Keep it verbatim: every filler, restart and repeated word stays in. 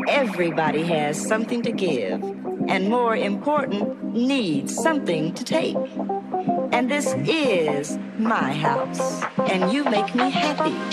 Everybody has something to give, and more important, needs something to take. And this is my house, and you make me happy.